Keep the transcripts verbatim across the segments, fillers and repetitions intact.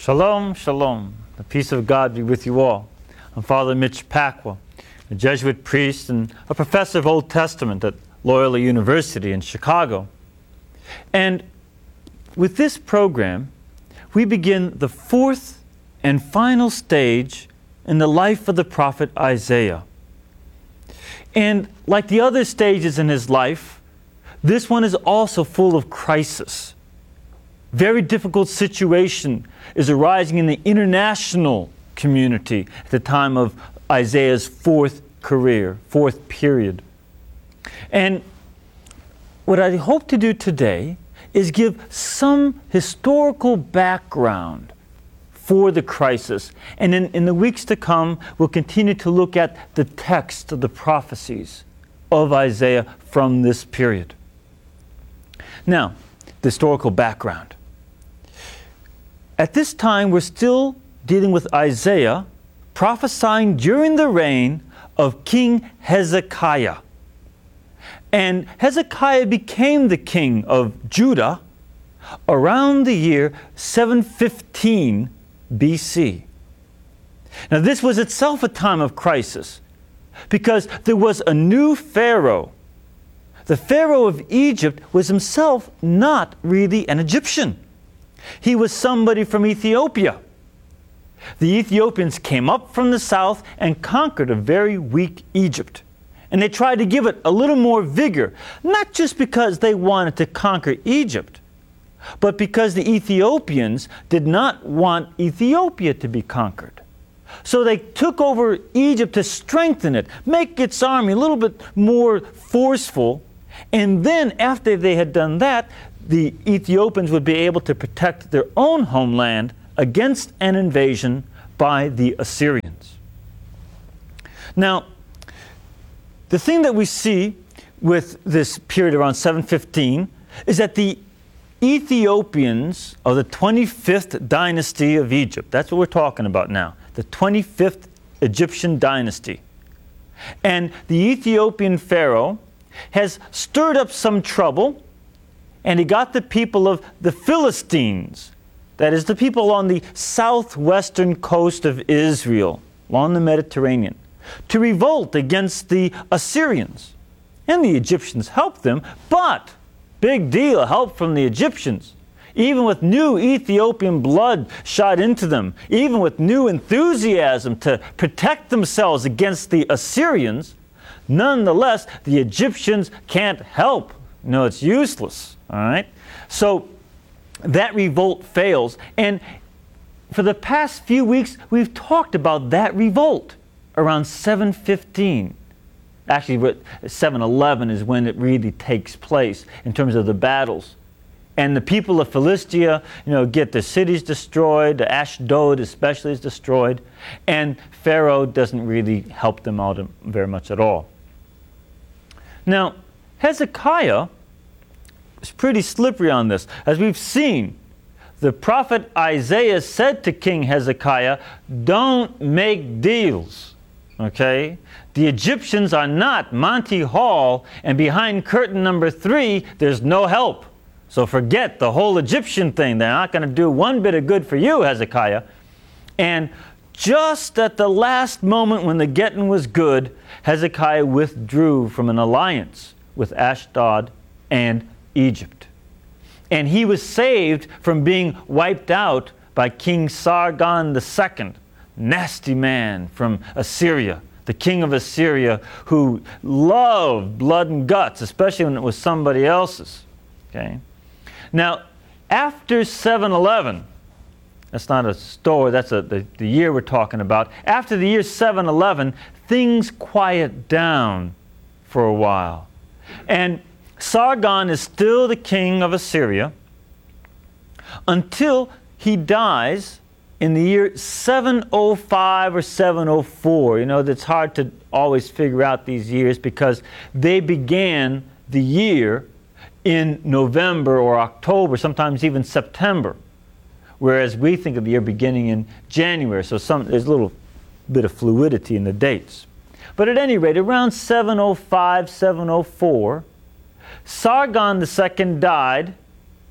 Shalom, shalom. The peace of God be with you all. I'm Father Mitch Pacwa, a Jesuit priest and a professor of Old Testament at Loyola University in Chicago. And with this program, we begin the fourth and final stage in the life of the prophet Isaiah. And like the other stages in his life, this one is also full of crisis. Very difficult situation is arising in the international community at the time of Isaiah's fourth career, fourth period. And what I hope to do today is give some historical background for the crisis. And in, in the weeks to come, we'll continue to look at the text of the prophecies of Isaiah from this period. Now, the historical background. At this time, we're still dealing with Isaiah prophesying during the reign of King Hezekiah. And Hezekiah became the king of Judah around the year seven fifteen B C. Now, this was itself a time of crisis because there was a new Pharaoh. The Pharaoh of Egypt was himself not really an Egyptian. He was somebody from Ethiopia. The Ethiopians came up from the south and conquered a very weak Egypt. And they tried to give it a little more vigor, not just because they wanted to conquer Egypt, but because the Ethiopians did not want Ethiopia to be conquered. So they took over Egypt to strengthen it, make its army a little bit more forceful, and then after they had done that, the Ethiopians would be able to protect their own homeland against an invasion by the Assyrians. Now, the thing that we see with this period around seven fifteen is that the Ethiopians of the twenty-fifth dynasty of Egypt, that's what we're talking about now, the twenty-fifth Egyptian dynasty. And the Ethiopian Pharaoh has stirred up some trouble, and he got the people of the Philistines, that is, the people on the southwestern coast of Israel, along the Mediterranean, to revolt against the Assyrians. And the Egyptians helped them, but, big deal, help from the Egyptians, even with new Ethiopian blood shot into them, even with new enthusiasm to protect themselves against the Assyrians, nonetheless, the Egyptians can't help. No, it's useless. All right? So that revolt fails. And for the past few weeks, we've talked about that revolt around seven fifteen. Actually, seven eleven is when it really takes place in terms of the battles. And the people of Philistia, you know, get their cities destroyed. The Ashdod especially is destroyed. And Pharaoh doesn't really help them out very much at all. Now, Hezekiah is pretty slippery on this. As we've seen, the prophet Isaiah said to King Hezekiah, don't make deals, okay? The Egyptians are not Monty Hall, and behind curtain number three, there's no help. So forget the whole Egyptian thing. They're not going to do one bit of good for you, Hezekiah. And just at the last moment when the getting was good, Hezekiah withdrew from an alliance with Ashdod and Egypt. And he was saved from being wiped out by King Sargon the Second, nasty man from Assyria, the king of Assyria who loved blood and guts, especially when it was somebody else's. Okay? Now, after seven eleven, that's not a story, that's a, the, the year we're talking about. After the year seven eleven, things quiet down for a while. And Sargon is still the king of Assyria until he dies in the year seven oh five or seven oh four. You know, it's hard to always figure out these years because they began the year in November or October, sometimes even September, whereas we think of the year beginning in January. So some, there's a little bit of fluidity in the dates. But at any rate, around seven oh five, seven oh four, Sargon the Second died,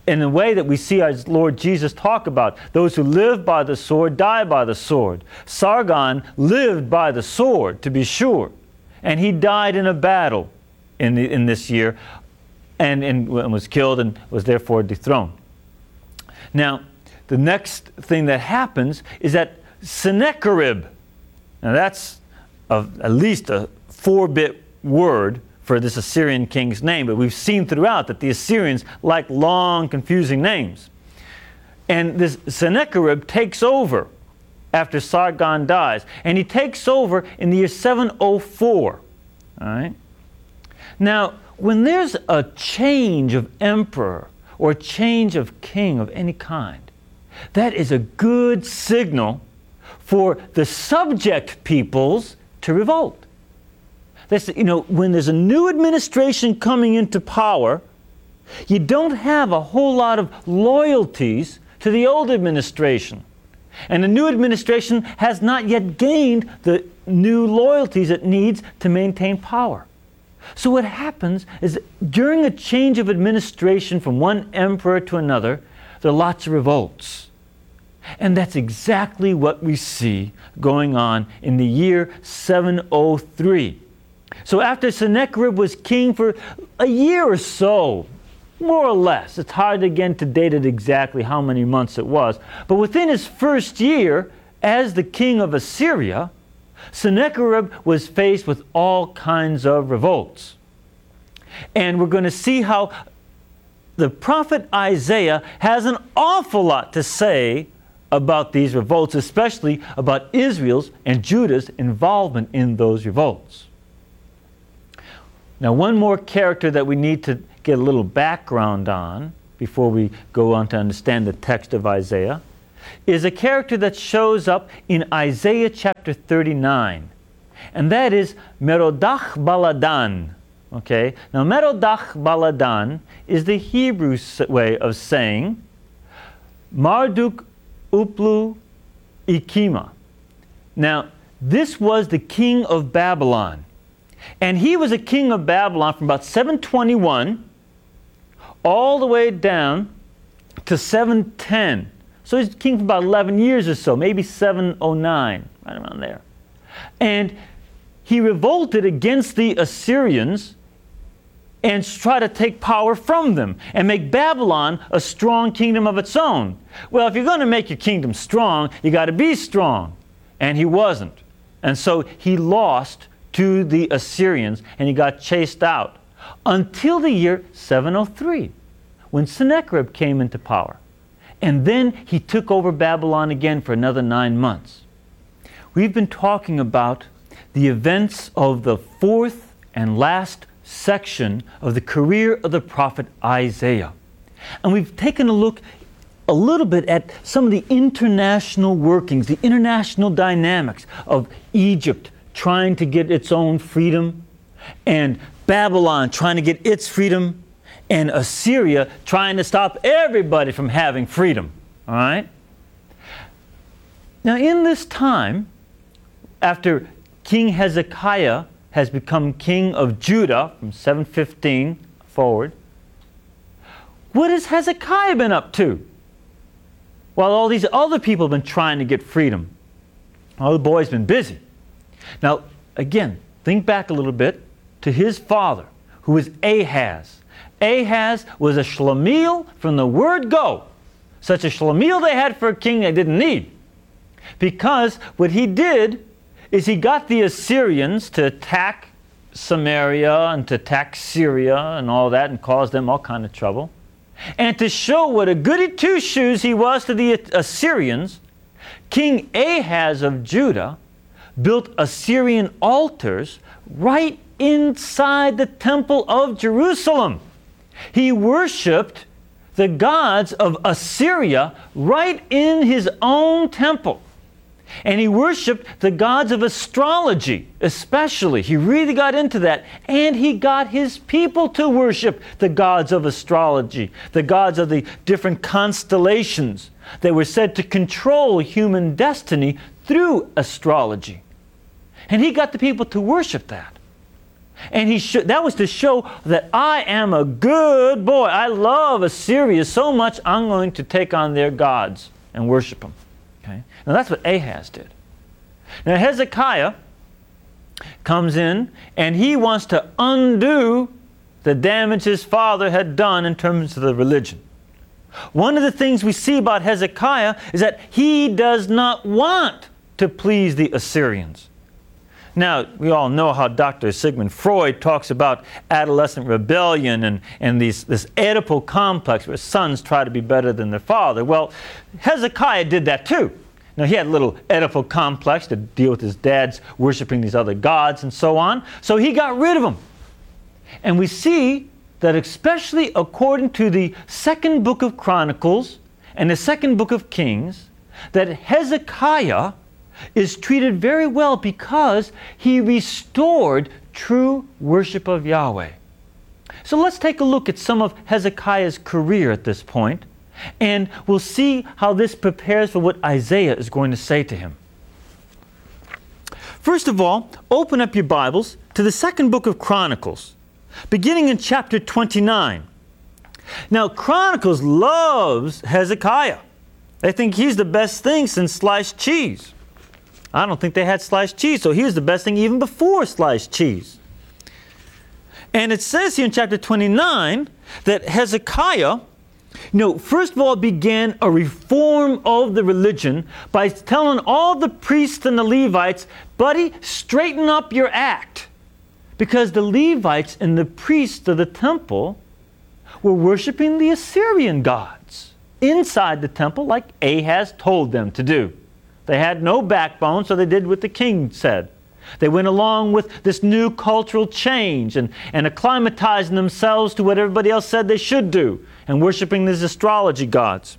in a way that we see our Lord Jesus talk about. Those who live by the sword die by the sword. Sargon lived by the sword, to be sure, and he died in a battle in, the, in this year and, and was killed and was therefore dethroned. Now, the next thing that happens is that Sennacherib, now that's a, at least a four-bit word for this Assyrian king's name, but we've seen throughout that the Assyrians like long, confusing names. And this Sennacherib takes over after Sargon dies, and he takes over in the year seven oh four. All right? Now, when there's a change of emperor or a change of king of any kind, that is a good signal for the subject peoples to revolt. That's, you know, when there's a new administration coming into power, you don't have a whole lot of loyalties to the old administration. And the new administration has not yet gained the new loyalties it needs to maintain power. So what happens is during a change of administration from one emperor to another, there are lots of revolts. And that's exactly what we see going on in the year seven oh three. So after Sennacherib was king for a year or so, more or less, it's hard again to date it exactly how many months it was, but within his first year as the king of Assyria, Sennacherib was faced with all kinds of revolts. And we're going to see how the prophet Isaiah has an awful lot to say about these revolts, especially about Israel's and Judah's involvement in those revolts. Now, one more character that we need to get a little background on before we go on to understand the text of Isaiah is a character that shows up in Isaiah chapter thirty-nine, and that is Merodach Baladan. Okay? Now, Merodach Baladan is the Hebrew way of saying Marduk Uplu Ikima. Now, this was the king of Babylon. And he was a king of Babylon from about seven twenty-one all the way down to seven ten. So he's king for about eleven years or so, maybe seven oh nine, right around there. And he revolted against the Assyrians and tried to take power from them and make Babylon a strong kingdom of its own. Well, if you're going to make your kingdom strong, you got to be strong. And he wasn't. And so he lost to the Assyrians, and he got chased out until the year seven oh three, when Sennacherib came into power. And then he took over Babylon again for another nine months. We've been talking about the events of the fourth and last section of the career of the prophet Isaiah. And we've taken a look a little bit at some of the international workings, the international dynamics of Egypt trying to get its own freedom, and Babylon trying to get its freedom, and Assyria trying to stop everybody from having freedom. All right? Now, in this time, after King Hezekiah has become king of Judah from seven fifteen forward, what has Hezekiah been up to? While all these other people have been trying to get freedom. Well, the boy's been busy. Now, again, think back a little bit to his father, who was Ahaz. Ahaz was a shlemiel from the word go. Such a shlemiel they had for a king they didn't need. Because what he did is he got the Assyrians to attack Samaria and to attack Syria and all that and cause them all kind of trouble. And to show what a goody two-shoes he was to the Assyrians, King Ahaz of Judah built Assyrian altars right inside the temple of Jerusalem. He worshipped the gods of Assyria right in his own temple. And he worshipped the gods of astrology, especially. He really got into that. And he got his people to worship the gods of astrology, the gods of the different constellations that were said to control human destiny through astrology. And he got the people to worship that. And he sh- that was to show that I am a good boy. I love Assyria so much, I'm going to take on their gods and worship them. Okay? Now that's what Ahaz did. Now Hezekiah comes in and he wants to undo the damage his father had done in terms of the religion. One of the things we see about Hezekiah is that he does not want to please the Assyrians. Now, we all know how Doctor Sigmund Freud talks about adolescent rebellion and, and these, this Oedipal complex where sons try to be better than their father. Well, Hezekiah did that too. Now, he had a little Oedipal complex to deal with his dad's worshiping these other gods and so on. So he got rid of them. And we see that especially according to the second book of Chronicles and the second book of Kings, that Hezekiah is treated very well because he restored true worship of Yahweh. So let's take a look at some of Hezekiah's career at this point, and we'll see how this prepares for what Isaiah is going to say to him. First of all, open up your Bibles to the second book of Chronicles, beginning in chapter twenty-nine. Now, Chronicles loves Hezekiah. They think he's the best thing since sliced cheese. I don't think they had sliced cheese, so he was the best thing even before sliced cheese. And it says here in chapter twenty-nine that Hezekiah, you know, first of all began a reform of the religion by telling all the priests and the Levites, buddy, straighten up your act. Because the Levites and the priests of the temple were worshiping the Assyrian gods inside the temple like Ahaz told them to do. They had no backbone, so they did what the king said. They went along with this new cultural change and, and acclimatizing themselves to what everybody else said they should do and worshiping these astrology gods.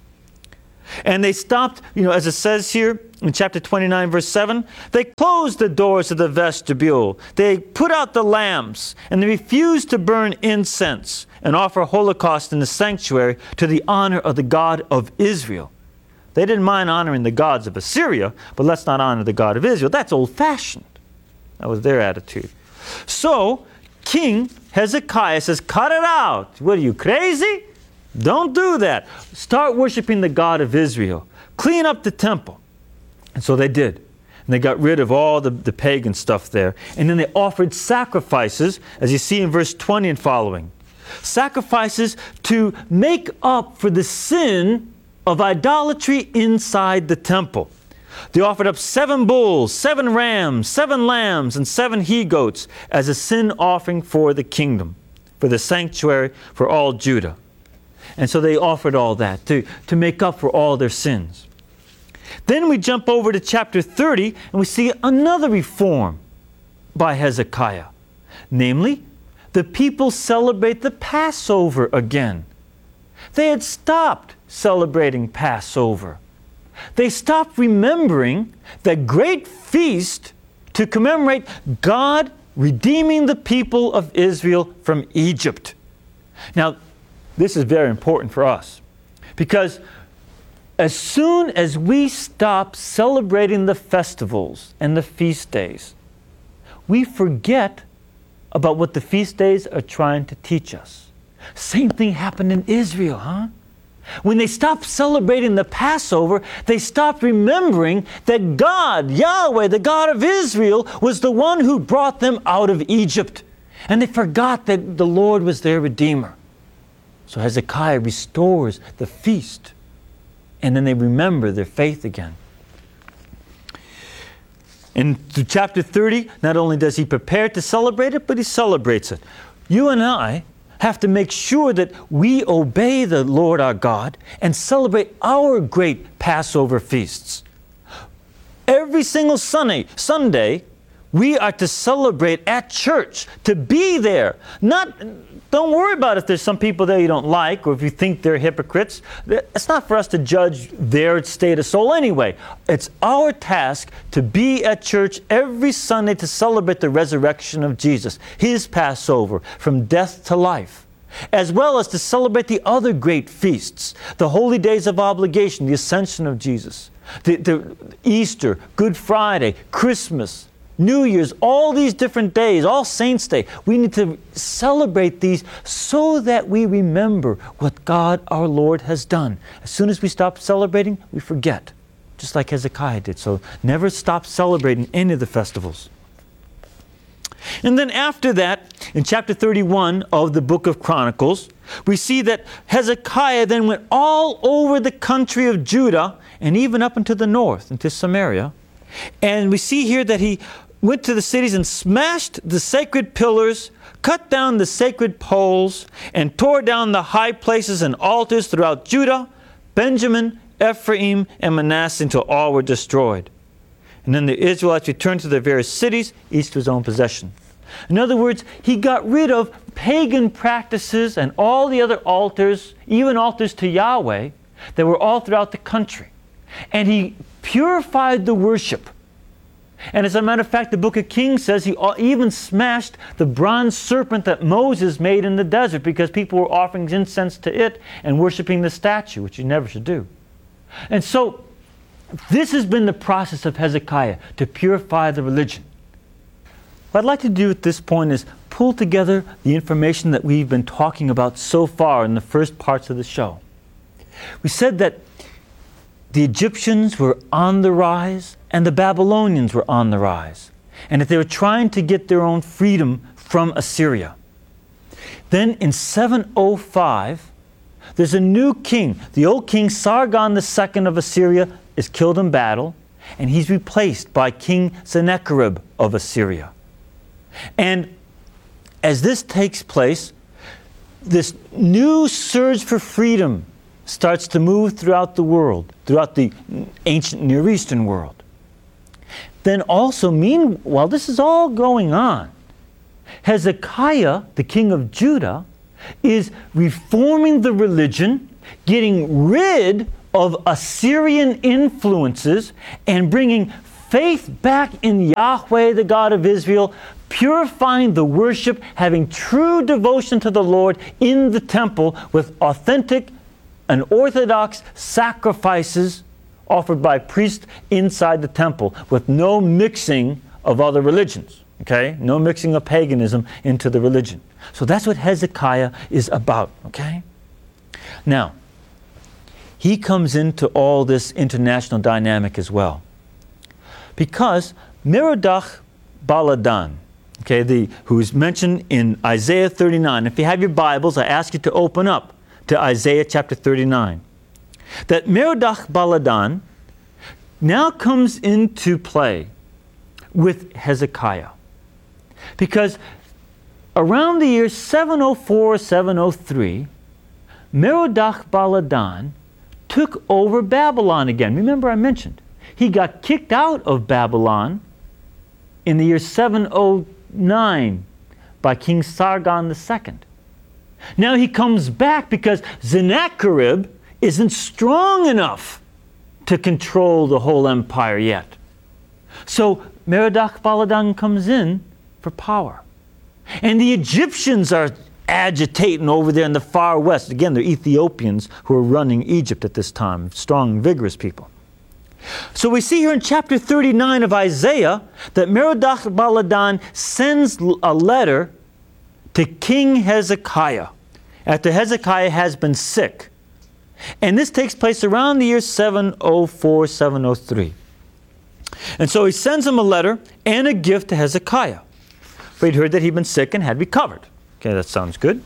And they stopped, you know, as it says here in chapter twenty-nine, verse seven, they closed the doors of the vestibule. They put out the lamps, and they refused to burn incense and offer holocaust in the sanctuary to the honor of the God of Israel. They didn't mind honoring the gods of Assyria, but let's not honor the God of Israel. That's old-fashioned. That was their attitude. So, King Hezekiah says, cut it out. What are you, crazy? Don't do that. Start worshiping the God of Israel. Clean up the temple. And so they did. And they got rid of all the, the pagan stuff there. And then they offered sacrifices, as you see in verse twenty and following. Sacrifices to make up for the sin of idolatry inside the temple. They offered up seven bulls, seven rams, seven lambs, and seven he-goats as a sin offering for the kingdom, for the sanctuary, for all Judah. And so they offered all that to, to make up for all their sins. Then we jump over to chapter thirty and we see another reform by Hezekiah. Namely, the people celebrate the Passover again. They had stopped celebrating Passover. They stopped remembering the great feast to commemorate God redeeming the people of Israel from Egypt. Now, this is very important for us because as soon as we stop celebrating the festivals and the feast days, we forget about what the feast days are trying to teach us. Same thing happened in Israel, huh? When they stopped celebrating the Passover, they stopped remembering that God, Yahweh, the God of Israel, was the one who brought them out of Egypt. And they forgot that the Lord was their Redeemer. So Hezekiah restores the feast. And then they remember their faith again. In chapter thirty, not only does he prepare to celebrate it, but he celebrates it. You and I have to make sure that we obey the Lord our God and celebrate our great Passover feasts. Every single Sunday, Sunday, we are to celebrate at church, to be there. Not, don't worry about if there's some people there you don't like or if you think they're hypocrites. It's not for us to judge their state of soul anyway. It's our task to be at church every Sunday to celebrate the resurrection of Jesus, His Passover from death to life, as well as to celebrate the other great feasts, the holy days of obligation, the ascension of Jesus, the, the Easter, Good Friday, Christmas, New Year's, all these different days, all Saints' Day. We need to celebrate these so that we remember what God our Lord has done. As soon as we stop celebrating, we forget, just like Hezekiah did. So never stop celebrating any of the festivals. And then after that, in chapter thirty-one of the book of Chronicles, we see that Hezekiah then went all over the country of Judah and even up into the north, into Samaria. And we see here that he went to the cities and smashed the sacred pillars, cut down the sacred poles, and tore down the high places and altars throughout Judah, Benjamin, Ephraim, and Manasseh until all were destroyed. And then the Israelites returned to their various cities, each to his own possession. In other words, he got rid of pagan practices and all the other altars, even altars to Yahweh, that were all throughout the country. And he purified the worship. And as a matter of fact, the book of Kings says he even smashed the bronze serpent that Moses made in the desert because people were offering incense to it and worshiping the statue, which you never should do. And so, this has been the process of Hezekiah, to purify the religion. What I'd like to do at this point is pull together the information that we've been talking about so far in the first parts of the show. We said that the Egyptians were on the rise and the Babylonians were on the rise, and that they were trying to get their own freedom from Assyria. Then in seven oh five, there's a new king. The old king Sargon the Second of Assyria is killed in battle, and he's replaced by King Sennacherib of Assyria. And as this takes place, this new surge for freedom starts to move throughout the world, throughout the ancient Near Eastern world. Then also, meanwhile, this is all going on, Hezekiah, the king of Judah, is reforming the religion, getting rid of Assyrian influences, and bringing faith back in Yahweh, the God of Israel, purifying the worship, having true devotion to the Lord in the temple with authentic and orthodox sacrifices offered by priests inside the temple, with no mixing of other religions. Okay? No mixing of paganism into the religion. So that's what Hezekiah is about. Okay? Now, he comes into all this international dynamic as well. Because Merodach Baladan, okay, the, who's mentioned in Isaiah thirty-nine. If you have your Bibles, I ask you to open up to Isaiah chapter thirty-nine. That Merodach Baladan now comes into play with Hezekiah. Because around the year seven oh four, seven oh three, Merodach Baladan took over Babylon again. Remember I mentioned, he got kicked out of Babylon in the year seven oh nine by King Sargon the Second. Now he comes back because Sennacherib isn't strong enough to control the whole empire yet. So Merodach Baladan comes in for power. And the Egyptians are agitating over there in the far west. Again, they're Ethiopians who are running Egypt at this time, strong, vigorous people. So we see here in chapter thirty-nine of Isaiah that Merodach Baladan sends a letter to King Hezekiah after Hezekiah has been sick. And this takes place around the year seven oh four, seven oh three. And so he sends him a letter and a gift to Hezekiah. For he'd heard that he'd been sick and had recovered. Okay, that sounds good.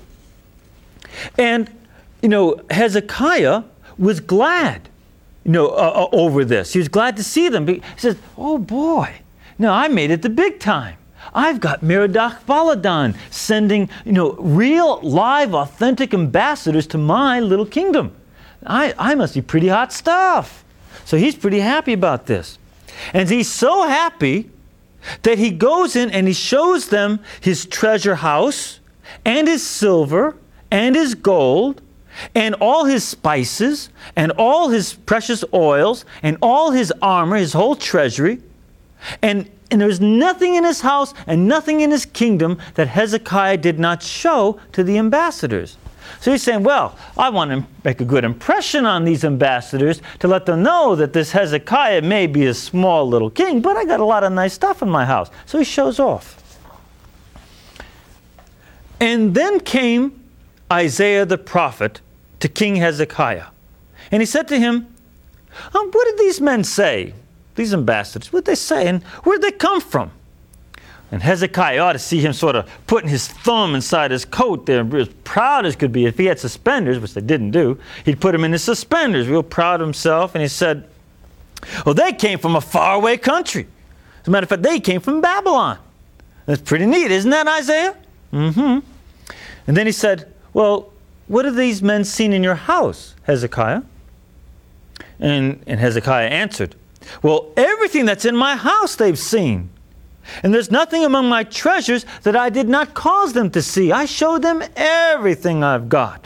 And, you know, Hezekiah was glad, you know, uh, uh, over this. He was glad to see them. He says, oh boy, now I made it the big time. I've got Merodach Baladan sending, you know, real, live, authentic ambassadors to my little kingdom. I, I must be pretty hot stuff. So he's pretty happy about this. And he's so happy that he goes in and he shows them his treasure house and his silver and his gold and all his spices and all his precious oils and all his armor, his whole treasury. And, and there's nothing in his house and nothing in his kingdom that Hezekiah did not show to the ambassadors. So he's saying, well, I want to make a good impression on these ambassadors to let them know that this Hezekiah may be a small little king, but I got a lot of nice stuff in my house. So he shows off. And then came Isaiah the prophet to King Hezekiah. And he said to him, oh, what did these men say? These ambassadors, what did they say? And where did they come from? And Hezekiah ought to see him sort of putting his thumb inside his coat there, as proud as could be. If he had suspenders, which they didn't do, he'd put them in his suspenders, real proud of himself. And he said, well, they came from a faraway country. As a matter of fact, they came from Babylon. That's pretty neat, isn't that, Isaiah? Mm-hmm. And then he said, well, what have these men seen in your house, Hezekiah? And, and Hezekiah answered, well, everything that's in my house they've seen. And there's nothing among my treasures that I did not cause them to see. I showed them everything I've got.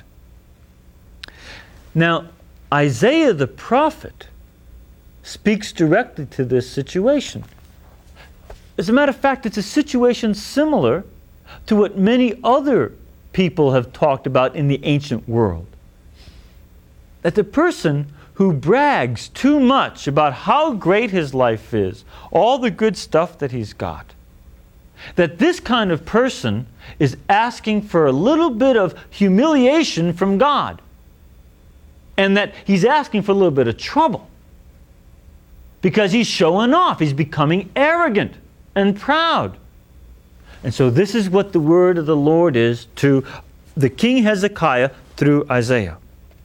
Now, Isaiah the prophet speaks directly to this situation. As a matter of fact, it's a situation similar to what many other people have talked about in the ancient world. That the person who brags too much about how great his life is, all the good stuff that he's got, that this kind of person is asking for a little bit of humiliation from God, and that he's asking for a little bit of trouble because he's showing off, he's becoming arrogant and proud. And so this is what the word of the Lord is to the King Hezekiah through Isaiah.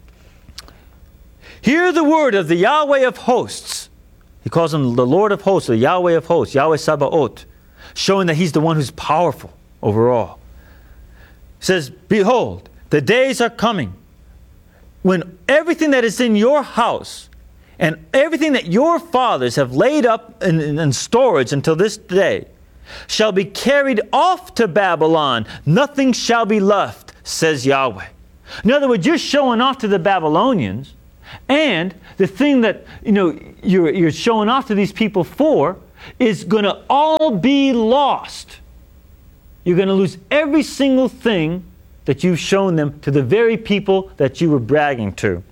Hear the word of the Yahweh of hosts. He calls him the Lord of hosts, the Yahweh of hosts, Yahweh Sabaoth, showing that he's the one who's powerful over all. He says, behold, the days are coming when everything that is in your house and everything that your fathers have laid up in, in, in storage until this day shall be carried off to Babylon. Nothing shall be left, says Yahweh. In other words, you're showing off to the Babylonians. And the thing that, you know, you're, you're showing off to these people for is going to all be lost. You're going to lose every single thing that you've shown them to the very people that you were bragging to.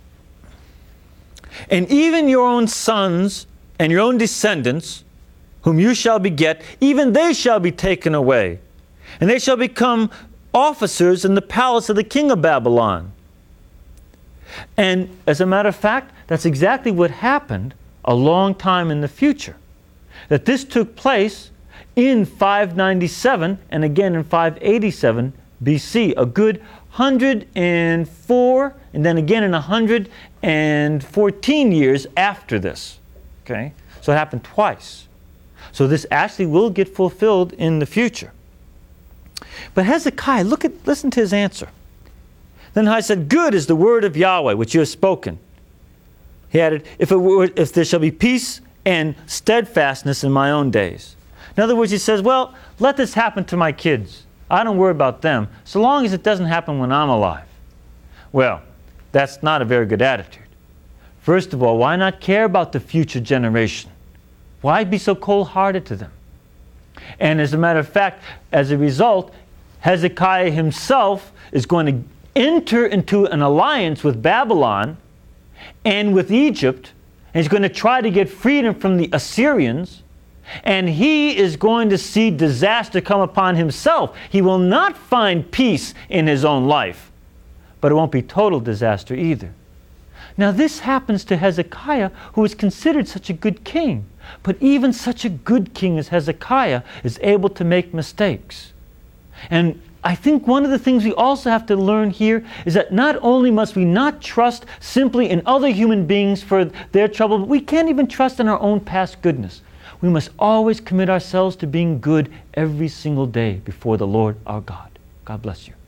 And even your own sons and your own descendants, whom you shall beget, even they shall be taken away. And they shall become officers in the palace of the king of Babylon. And as a matter of fact, that's exactly what happened a long time in the future. That this took place in five ninety-seven and again in five eighty-seven B C, a good one hundred four and then again in one hundred fourteen years after this. Okay? So it happened twice. So this actually will get fulfilled in the future. But Hezekiah, look at, listen to his answer. Then I said, good is the word of Yahweh, which you have spoken. He added, if, it were, if there shall be peace and steadfastness in my own days. In other words, he says, well, let this happen to my kids. I don't worry about them, so long as it doesn't happen when I'm alive. Well, that's not a very good attitude. First of all, why not care about the future generation? Why be so cold-hearted to them? And as a matter of fact, as a result, Hezekiah himself is going to enter into an alliance with Babylon and with Egypt, and he's going to try to get freedom from the Assyrians, and he is going to see disaster come upon himself. He will not find peace in his own life, but it won't be total disaster either. Now this happens to Hezekiah, who is considered such a good king, but even such a good king as Hezekiah is able to make mistakes. And I think one of the things we also have to learn here is that not only must we not trust simply in other human beings for their trouble, but we can't even trust in our own past goodness. We must always commit ourselves to being good every single day before the Lord our God. God bless you.